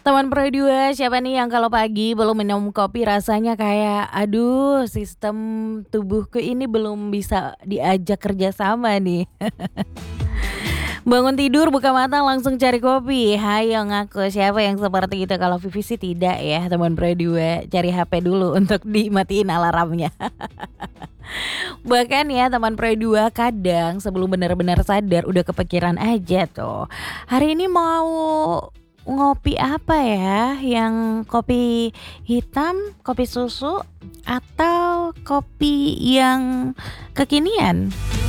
Teman Pro 2, siapa nih yang kalau pagi belum minum kopi rasanya kayak, aduh sistem tubuhku ini belum bisa diajak kerja sama nih. Bangun tidur, buka mata langsung cari kopi. Hayo ngaku siapa yang seperti itu? Kalau Vivi sih tidak ya teman Pro 2, cari HP dulu untuk dimatiin alarmnya. Bahkan ya teman Pro 2 kadang sebelum benar-benar sadar udah kepikiran aja tuh. Hari ini mau ngopi apa ya? Yang kopi hitam, kopi susu, atau kopi yang kekinian?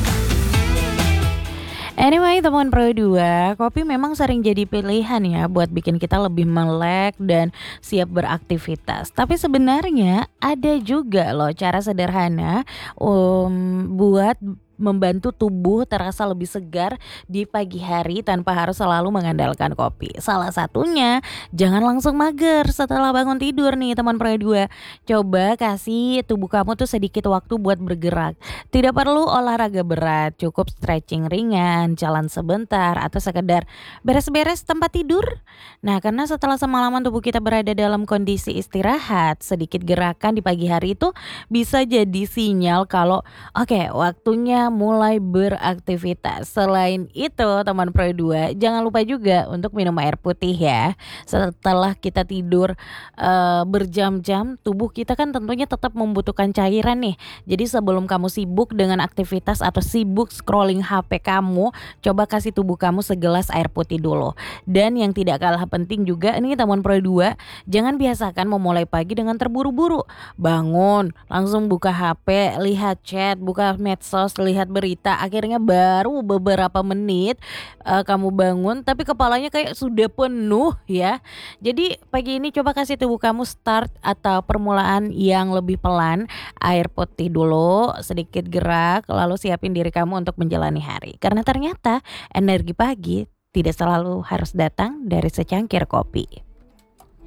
Anyway teman Pro 2, kopi memang sering jadi pilihan ya buat bikin kita lebih melek dan siap beraktivitas. Tapi sebenarnya ada juga loh cara sederhana buat membantu tubuh terasa lebih segar di pagi hari tanpa harus selalu mengandalkan kopi. Salah satunya, jangan langsung mager setelah bangun tidur nih teman Pro 2. Coba kasih tubuh kamu tuh sedikit waktu buat bergerak. Tidak perlu olahraga berat, cukup stretching ringan, jalan sebentar, atau sekedar beres-beres tempat tidur. Nah, karena setelah semalaman tubuh kita berada dalam kondisi istirahat, sedikit gerakan di pagi hari itu bisa jadi sinyal kalau oke, waktunya mulai beraktivitas. Selain itu, teman Pro 2, jangan lupa juga untuk minum air putih ya. Setelah kita tidur berjam-jam, tubuh kita kan tentunya tetap membutuhkan cairan nih. Jadi sebelum kamu sibuk dengan aktivitas atau sibuk scrolling HP kamu, coba kasih tubuh kamu segelas air putih dulu. Dan yang tidak kalah penting juga ini teman Pro 2, jangan biasakan memulai pagi dengan terburu-buru. Bangun, langsung buka HP, lihat chat, buka medsos, lihat berita, akhirnya baru beberapa menit kamu bangun tapi kepalanya kayak sudah penuh ya. Jadi pagi ini coba kasih tubuh kamu start atau permulaan yang lebih pelan. Air putih dulu, sedikit gerak, lalu siapin diri kamu untuk menjalani hari. Karena ternyata energi pagi tidak selalu harus datang dari secangkir kopi.